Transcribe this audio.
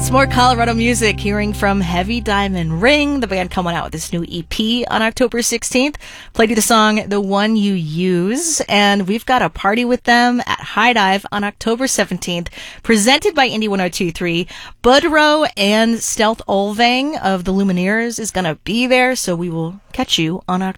It's more Colorado music, hearing from Heavy Diamond Ring, the band coming out with this new EP on October 16th. Played you the song The One You Use, and we've got a party with them at High Dive on October 17th, presented by Indie 102.3. Budrow and Stealth Olvang of the Lumineers is going to be there, so we will catch you on October